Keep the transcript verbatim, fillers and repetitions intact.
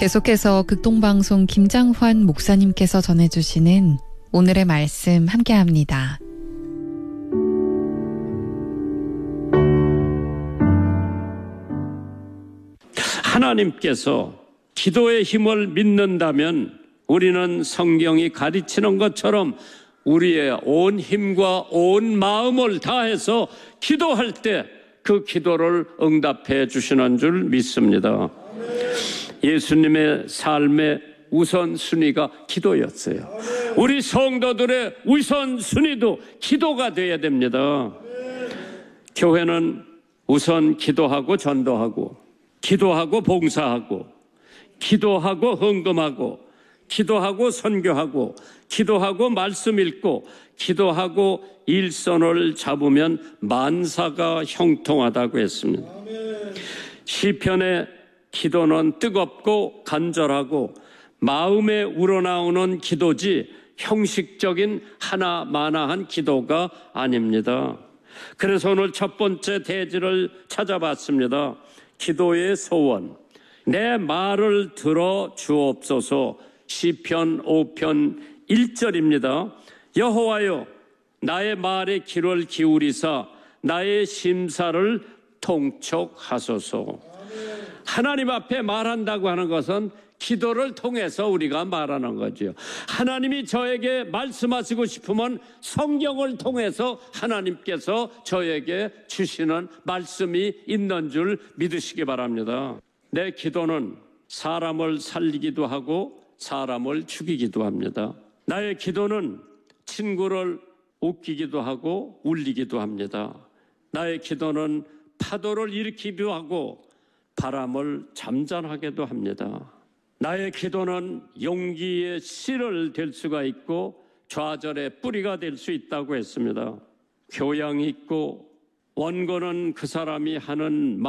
계속해서 극동방송 김장환 목사님께서 전해주시는 오늘의 말씀 함께합니다. 하나님께서 기도의 힘을 믿는다면 우리는 성경이 가르치는 것처럼 우리의 온 힘과 온 마음을 다해서 기도할 때 그 기도를 응답해 주시는 줄 믿습니다. 예수님의 삶의 우선순위가 기도였어요. 우리 성도들의 우선순위도 기도가 되어야 됩니다. 교회는 우선 기도하고 전도하고 기도하고 봉사하고 기도하고 헌금하고 기도하고 선교하고 기도하고 말씀 읽고 기도하고 일선을 잡으면 만사가 형통하다고 했습니다. 시편의 기도는 뜨겁고 간절하고 마음에 우러나오는 기도지 형식적인 하나마나한 기도가 아닙니다. 그래서 오늘 첫 번째 대지를 찾아봤습니다. 기도의 소원. 내 말을 들어 주옵소서. 시편 오 편 일 절입니다. 여호와여 나의 말에 귀를 기울이사 나의 심사를 통촉하소서. 하나님 앞에 말한다고 하는 것은 기도를 통해서 우리가 말하는 거죠. 하나님이 저에게 말씀하시고 싶으면 성경을 통해서 하나님께서 저에게 주시는 말씀이 있는 줄 믿으시기 바랍니다. 내 기도는 사람을 살리기도 하고 사람을 죽이기도 합니다. 나의 기도는 친구를 웃기기도 하고 울리기도 합니다. 나의 기도는 파도를 일으키기도 하고 바람을 잠잠하게도 합니다. 나의 기도는 용기의 씨를 될 수가 있고 좌절의 뿌리가 될 수 있다고 했습니다. 교양이 있고 원고는 그 사람이 하는